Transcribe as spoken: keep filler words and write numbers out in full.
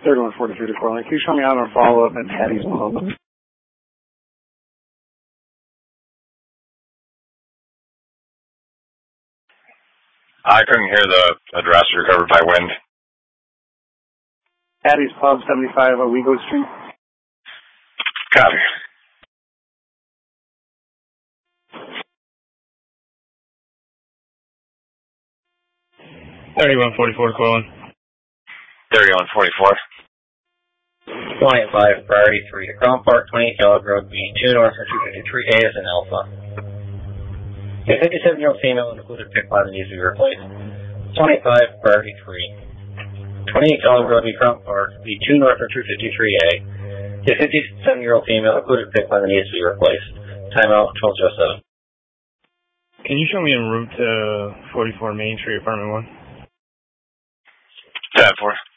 thirty-one forty-three to Cortland. Can you show me out on a follow-up at Patty's Pub? I couldn't hear the address. Recovered by wind. Patty's Pub, seventy-five Owego Street. Copy. thirty-one forty-four to Cortland. thirty-one forty-four. twenty-five Priority three to Crown Park, twenty-eight Kellogg Road, B two North for two fifty-three A as an Alpha. A fifty-seven-year-old female included pick line that needs to be replaced. twenty-five Priority three. twenty-eight Kellogg Road, B Crown Park, B two North for two fifty-three A. A fifty-seven-year-old female included pick line that needs to be replaced. Timeout twelve oh seven. Can you show me en route to forty-four Main Street, apartment one? ten four.